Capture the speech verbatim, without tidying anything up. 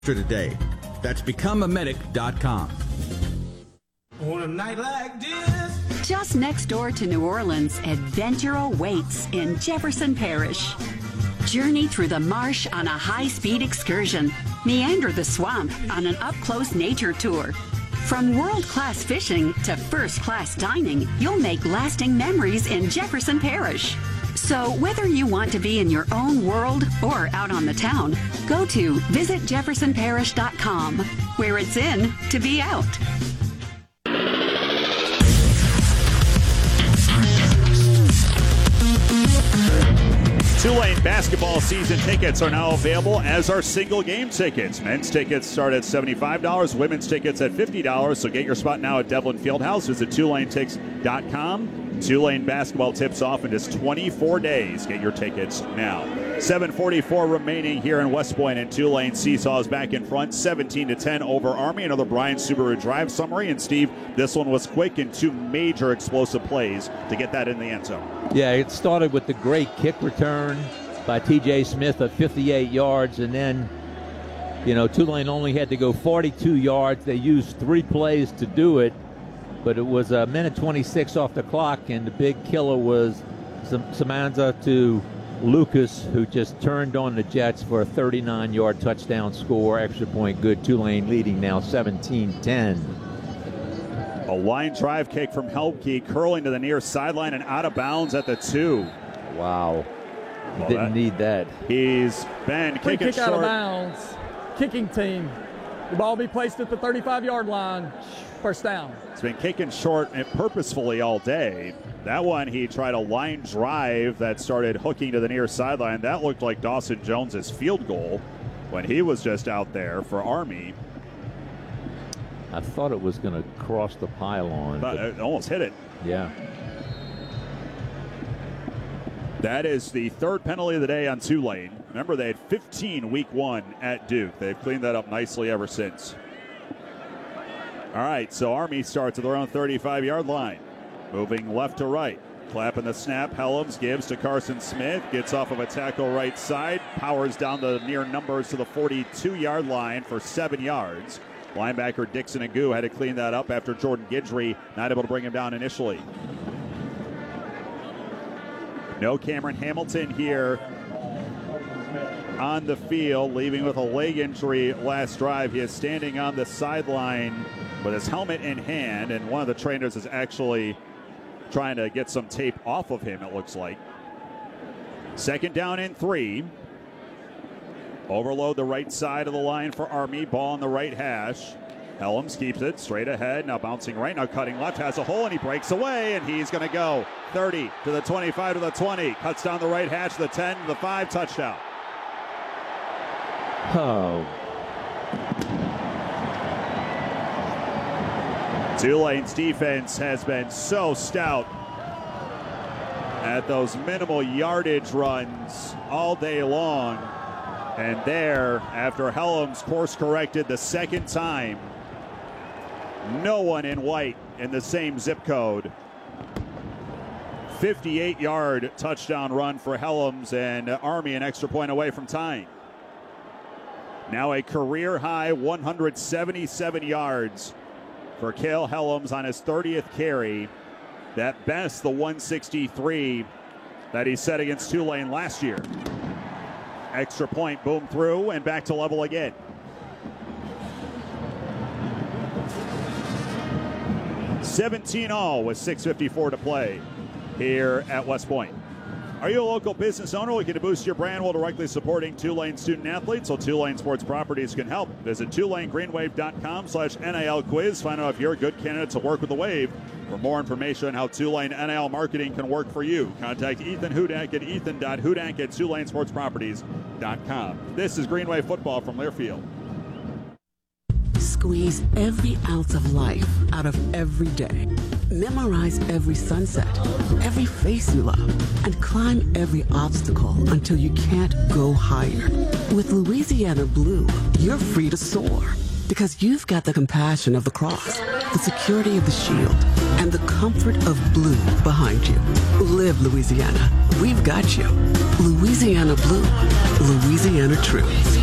today. That's become a medic dot com. On a night like this. Just next door to New Orleans, adventure awaits in Jefferson Parish. Journey through the marsh on a high-speed excursion. Meander the swamp on an up-close nature tour. From world-class fishing to first-class dining, you'll make lasting memories in Jefferson Parish. So whether you want to be in your own world or out on the town, go to visit jefferson parish dot com, where it's in to be out. Tulane basketball season tickets are now available, as are single game tickets. Men's tickets start at seventy-five dollars, women's tickets at fifty dollars. So get your spot now at Devlin Fieldhouse. Visit tulane tix dot com. Tulane basketball tips off in just twenty-four days. Get your tickets now. seven forty-four remaining here in West Point, and Tulane seesaws back in front, seventeen to ten over Army. Another Brian Subaru drive summary. And Steve, this one was quick and two major explosive plays to get that in the end zone. Yeah, it started with the great kick return by T J Smith of fifty-eight yards, and then, you know, Tulane only had to go forty-two yards. They used three plays to do it, but it was a minute twenty-six off the clock, and the big killer was Samanza to Lucas, who just turned on the Jets for a thirty-nine yard touchdown score, extra point good. Tulane leading now seventeen ten. A line drive kick from Helmke, curling to the near sideline and out of bounds at the two. Wow. Well, Didn't that, need that. He's been Free kicking kick short. out of bounds. Kicking team. The ball be placed at the thirty-five yard line. First down. It's been kicking short and purposefully all day. That one, he tried a line drive that started hooking to the near sideline. That looked like Dawson Jones's field goal when he was just out there for Army. I thought it was going to cross the pylon. But it almost hit it. Yeah. That is the third penalty of the day on Tulane. Remember, they had fifteen week one at Duke. They've cleaned that up nicely ever since. All right, so Army starts at their own thirty-five yard line. Moving left to right. Clapping the snap. Helms gives to Carson Smith. Gets off of a tackle right side. Powers down the near numbers to the forty-two yard line for seven yards. Linebacker Dixon Agu had to clean that up after Jordan Guidry not able to bring him down initially. No Cameron Hamilton here on the field, leaving with a leg injury last drive. He is standing on the sideline with his helmet in hand, and one of the trainers is actually trying to get some tape off of him, it looks like. Second down and three. Overload the right side of the line for Army. Ball on the right hash. Helms keeps it straight ahead. Now bouncing right, now cutting left. Has a hole, and he breaks away, and he's going to go thirty to the twenty-five to the twenty. Cuts down the right hash to the ten to the five. Touchdown. Oh. Tulane's defense has been so stout at those minimal yardage runs all day long. And there, after Helms course corrected the second time, no one in white in the same zip code. fifty-eight yard touchdown run for Helms, and Army an extra point away from tying. Now a career high one hundred seventy-seven yards for Cale Helms on his thirtieth carry. That best the one sixty-three that he set against Tulane last year. Extra point, boom through, and back to level again. seventeen all with six fifty-four to play here at West Point. Are you a local business owner looking to boost your brand while directly supporting Tulane student athletes? So Tulane Sports Properties can help. Visit tulane green wave dot com slash N I L quiz. Find out if you're a good candidate to work with the Wave. For more information on how Tulane N I L marketing can work for you, contact Ethan Hudak at ethan dot hudak at tulane sports properties dot com. This is Greenway Football from Learfield. Squeeze every ounce of life out of every day. Memorize every sunset, every face you love, and climb every obstacle until you can't go higher. With Louisiana Blue, you're free to soar because you've got the compassion of the cross, the security of the shield, and the comfort of blue behind you. Live Louisiana. We've got you. Louisiana Blue. Louisiana True.